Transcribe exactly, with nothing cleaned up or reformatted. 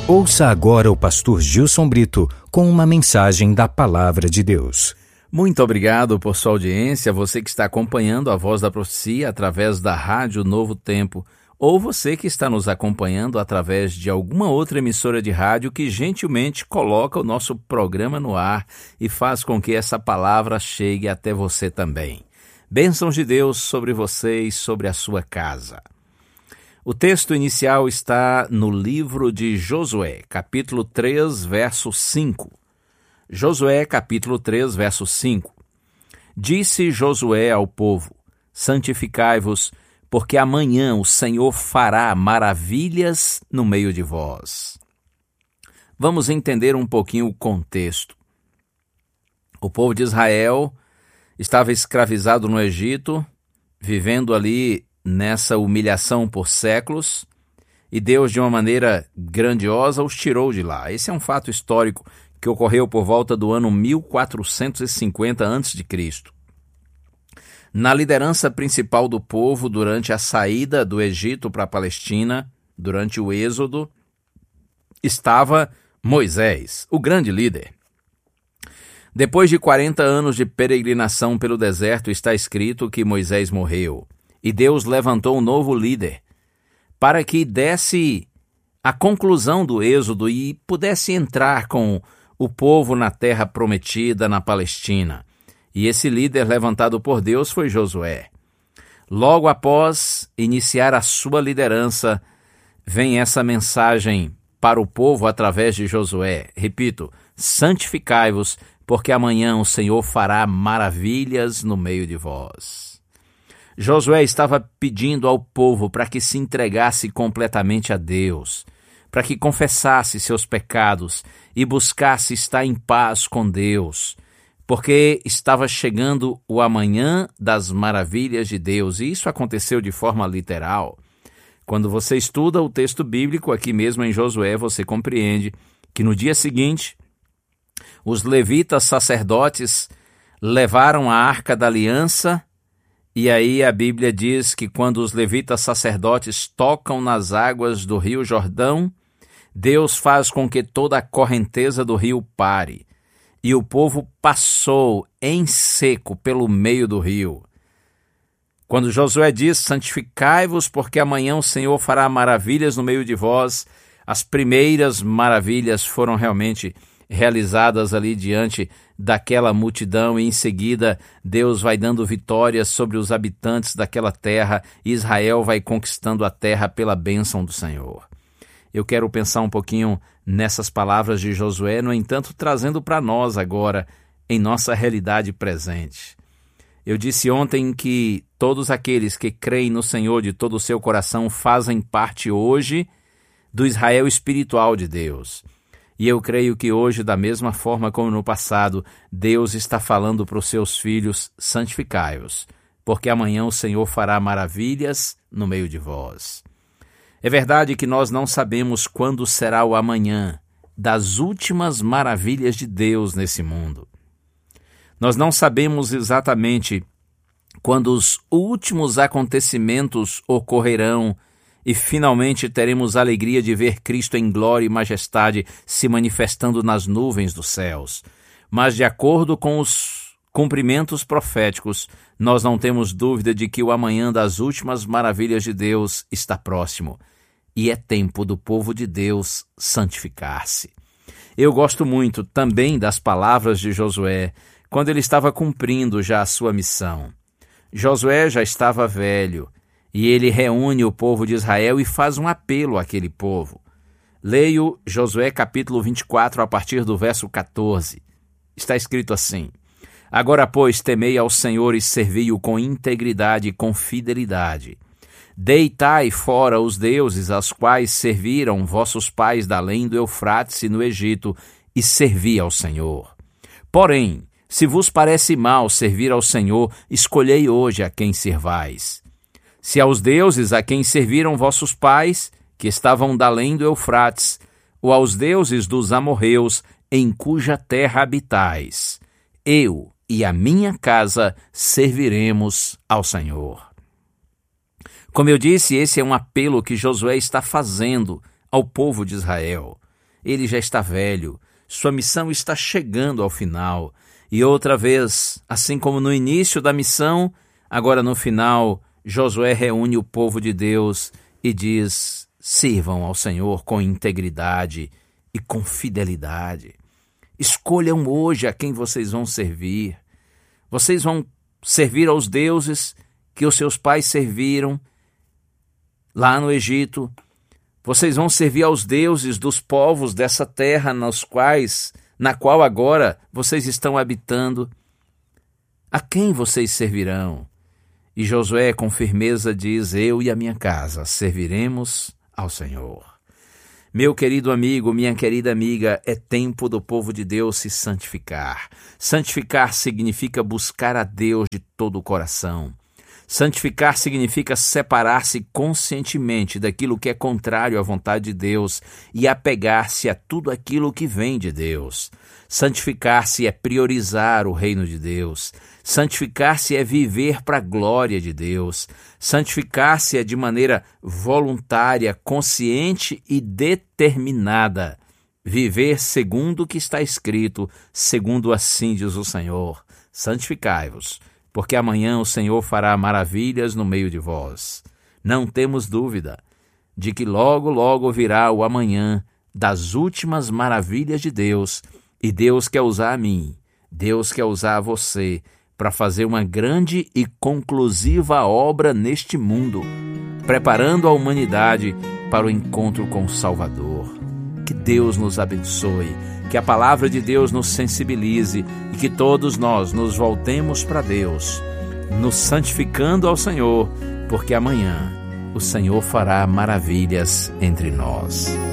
Ouça agora o pastor Gilson Brito com uma mensagem da Palavra de Deus. Muito obrigado por sua audiência, você que está acompanhando a Voz da Profecia através da Rádio Novo Tempo, ou você que está nos acompanhando através de alguma outra emissora de rádio que gentilmente coloca o nosso programa no ar e faz com que essa palavra chegue até você também. Bênçãos de Deus sobre você e sobre a sua casa. O texto inicial está no livro de Josué, capítulo três, verso cinco. Josué, capítulo três, verso cinco. Disse Josué ao povo: santificai-vos, porque amanhã o Senhor fará maravilhas no meio de vós. Vamos entender um pouquinho o contexto. O povo de Israel estava escravizado no Egito, vivendo ali nessa humilhação por séculos, e Deus, de uma maneira grandiosa, os tirou de lá. Esse é um fato histórico que ocorreu por volta do ano mil quatrocentos e cinquenta antes de Cristo. Na liderança principal do povo durante a saída do Egito para a Palestina, durante o Êxodo, estava Moisés, o grande líder. Depois de quarenta anos de peregrinação pelo deserto, está escrito que Moisés morreu. E Deus levantou um novo líder para que desse a conclusão do êxodo e pudesse entrar com o povo na terra prometida, na Palestina. E esse líder levantado por Deus foi Josué. Logo após iniciar a sua liderança, vem essa mensagem para o povo através de Josué. Repito, santificai-vos, porque amanhã o Senhor fará maravilhas no meio de vós. Josué estava pedindo ao povo para que se entregasse completamente a Deus, para que confessasse seus pecados e buscasse estar em paz com Deus, porque estava chegando o amanhã das maravilhas de Deus, e isso aconteceu de forma literal. Quando você estuda o texto bíblico, aqui mesmo em Josué, você compreende que no dia seguinte, os levitas sacerdotes levaram a Arca da Aliança. E aí a Bíblia diz que quando os levitas sacerdotes tocam nas águas do rio Jordão, Deus faz com que toda a correnteza do rio pare. E o povo passou em seco pelo meio do rio. Quando Josué diz, santificai-vos, porque amanhã o Senhor fará maravilhas no meio de vós, as primeiras maravilhas foram realmente realizadas ali diante daquela multidão, e em seguida Deus vai dando vitórias sobre os habitantes daquela terra, e Israel vai conquistando a terra pela bênção do Senhor. Eu quero pensar um pouquinho nessas palavras de Josué, no entanto, trazendo para nós agora, em nossa realidade presente. Eu disse ontem que todos aqueles que creem no Senhor de todo o seu coração fazem parte hoje do Israel espiritual de Deus. E eu creio que hoje, da mesma forma como no passado, Deus está falando para os seus filhos: santificai-vos, porque amanhã o Senhor fará maravilhas no meio de vós. É verdade que nós não sabemos quando será o amanhã das últimas maravilhas de Deus nesse mundo. Nós não sabemos exatamente quando os últimos acontecimentos ocorrerão e finalmente teremos a alegria de ver Cristo em glória e majestade se manifestando nas nuvens dos céus. Mas de acordo com os cumprimentos proféticos, nós não temos dúvida de que o amanhã das últimas maravilhas de Deus está próximo. E é tempo do povo de Deus santificar-se. Eu gosto muito também das palavras de Josué, quando ele estava cumprindo já a sua missão. Josué já estava velho, e ele reúne o povo de Israel e faz um apelo àquele povo. Leio Josué capítulo vinte e quatro, a partir do verso catorze. Está escrito assim: agora, pois, temei ao Senhor e servi-o com integridade e com fidelidade. Deitai fora os deuses aos quais serviram vossos pais da além do Eufrates e no Egito, e servi ao Senhor. Porém, se vos parece mal servir ao Senhor, escolhei hoje a quem servais. Se aos deuses a quem serviram vossos pais, que estavam da além do Eufrates, ou aos deuses dos amorreus, em cuja terra habitais, eu e a minha casa serviremos ao Senhor. Como eu disse, esse é um apelo que Josué está fazendo ao povo de Israel. ele já está velho, sua missão está chegando ao final. E outra vez, assim como no início da missão, agora no final, Josué reúne o povo de Deus e diz: sirvam ao Senhor com integridade e com fidelidade. Escolham hoje a quem vocês vão servir. Vocês vão servir aos deuses que os seus pais serviram lá no Egito. Vocês vão servir aos deuses dos povos dessa terra nos quais, na qual agora vocês estão habitando. A quem vocês servirão? E Josué com firmeza diz: eu e a minha casa serviremos ao Senhor. Meu querido amigo, minha querida amiga, é tempo do povo de Deus se santificar. Santificar significa buscar a Deus de todo o coração. Santificar significa separar-se conscientemente daquilo que é contrário à vontade de Deus e apegar-se a tudo aquilo que vem de Deus. Santificar-se é priorizar o reino de Deus. Santificar-se é viver para a glória de Deus. Santificar-se é de maneira voluntária, consciente e determinada. Viver segundo o que está escrito, segundo assim diz o Senhor. Santificai-vos, porque amanhã o Senhor fará maravilhas no meio de vós. Não temos dúvida de que logo, logo virá o amanhã das últimas maravilhas de Deus, e Deus quer usar a mim, Deus quer usar a você para fazer uma grande e conclusiva obra neste mundo, preparando a humanidade para o encontro com o Salvador. Que Deus nos abençoe, que a palavra de Deus nos sensibilize e que todos nós nos voltemos para Deus, nos santificando ao Senhor, porque amanhã o Senhor fará maravilhas entre nós.